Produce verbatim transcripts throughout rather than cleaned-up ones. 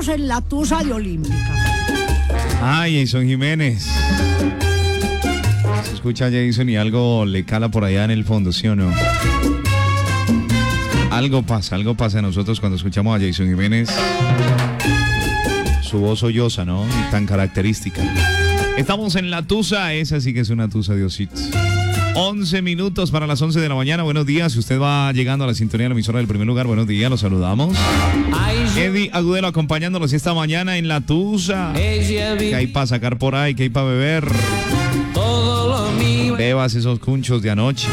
estamos en la Tusa de Olímpica. Ay, Jason Jiménez. Se escucha a Jason y algo le cala por allá en el fondo, ¿sí o no? Algo pasa, algo pasa a nosotros cuando escuchamos a Jason Jiménez. Su voz solloza, ¿no? Y tan característica. Estamos en la Tusa, esa sí que es una Tusa, Diosito. once minutos para las once de la mañana. Buenos días, si usted va llegando a la sintonía de la emisora del primer lugar, buenos días, los saludamos. Eddie Agudelo acompañándolos esta mañana en la Tusa. ¿Qué hay para sacar por ahí? ¿Qué hay para beber? Bebas esos cunchos de anoche.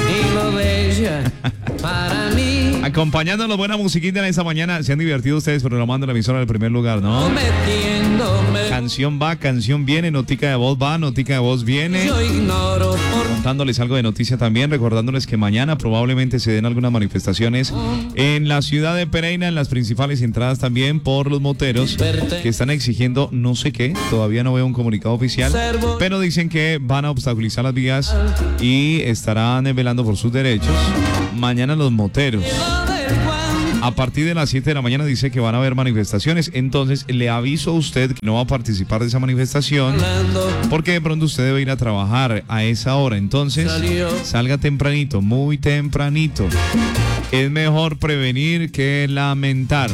Acompañándonos, buena musiquita en esta mañana. Se han divertido ustedes programando la emisora del primer lugar, ¿no? Canción va, canción viene, notica de voz va, notica de voz viene. Contándoles algo de noticia también, recordándoles que mañana probablemente se den algunas manifestaciones en la ciudad de Pereira, en las principales entradas también por los moteros que están exigiendo no sé qué, todavía no veo un comunicado oficial, pero dicen que van a obstaculizar las vías y estarán velando por sus derechos. Mañana los moteros. A partir de las siete de la mañana dice que van a haber manifestaciones. Entonces le aviso a usted que no va a participar de esa manifestación porque de pronto usted debe ir a trabajar a esa hora. Entonces salga tempranito, muy tempranito. Es mejor prevenir que lamentar.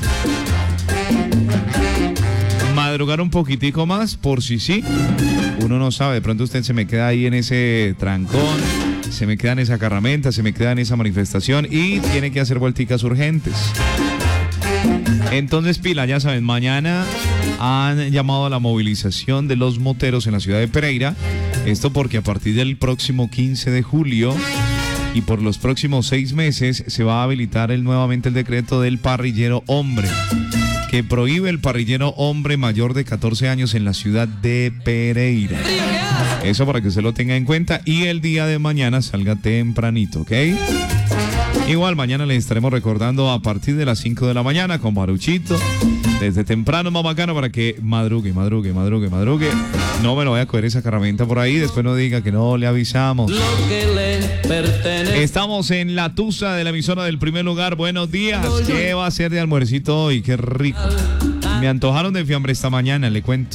Madrugar un poquitico más por si sí. Uno no sabe, de pronto usted se me queda ahí en ese trancón, se me queda en esa carramenta, se me queda en esa manifestación y tiene que hacer vuelticas urgentes. Entonces, pila, ya saben, mañana han llamado a la movilización de los moteros en la ciudad de Pereira. Esto porque a partir del próximo quince de julio y por los próximos seis meses se va a habilitar el, nuevamente el decreto del parrillero hombre, que prohíbe el parrillero hombre mayor de catorce años en la ciudad de Pereira. Eso para que usted lo tenga en cuenta y el día de mañana salga tempranito, ¿ok? Igual mañana les estaremos recordando a partir de las cinco de la mañana con Maruchito. Desde temprano más bacano para que madrugue, madrugue, madrugue, madrugue. No me lo voy a coger esa carramenta por ahí, después no diga que no le avisamos. Lo que le pertenece. Estamos en la Tusa de la emisora del primer lugar. Buenos días. ¿Qué va a hacer de almuercito hoy? Qué rico. Me antojaron de fiambre esta mañana, le cuento.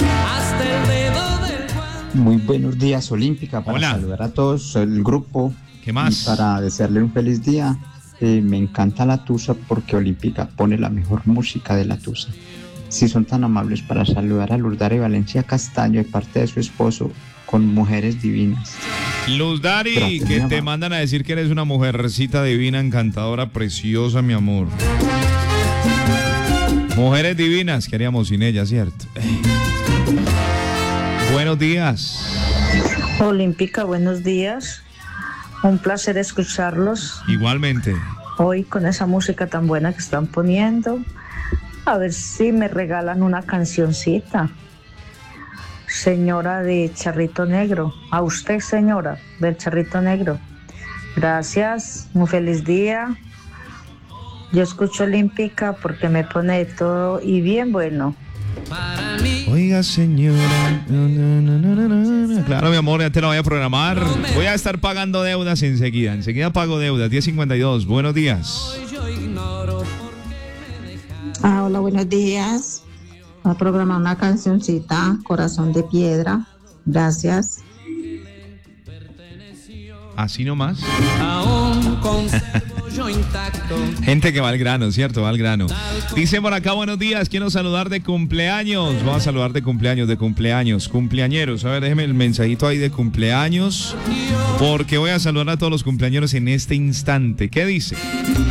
Muy buenos días, Olímpica, para Hola. Saludar a todos el grupo. ¿Qué más? Y para desearle un feliz día. Eh, me encanta la Tusa porque Olímpica pone la mejor música de la Tusa. Si son tan amables para saludar a Lurdari Valencia Castaño de parte de su esposo con Mujeres Divinas. Lurdari, Gracias, que mi te amor. mandan a decir que eres una mujercita divina, encantadora, preciosa, mi amor. Mujeres divinas, ¿qué haríamos sin ellas, cierto? Buenos días. Olímpica, buenos días. Un placer escucharlos Igualmente. hoy con esa música tan buena que están poniendo. A ver si me regalan una cancioncita. Señora de Charrito Negro. A usted, señora del Charrito Negro. Gracias. Un feliz día. Yo escucho Olímpica porque me pone de todo y bien bueno. Oiga, señora. No, no, no, no, no, no. Claro, mi amor, ya te lo voy a programar. Voy a estar pagando deudas enseguida. Enseguida pago deudas. diez cincuenta y dos. Buenos días. Ah, hola, buenos días. Va a programar una cancioncita, Corazón de Piedra. Gracias. Así nomás. Gente que va al grano, ¿cierto? Va al grano. Dice por acá, buenos días, quiero saludar de cumpleaños. Vamos a saludar de cumpleaños, de cumpleaños, cumpleañeros. A ver, déjeme el mensajito ahí de cumpleaños, porque voy a saludar a todos los cumpleañeros en este instante. ¿Qué dice?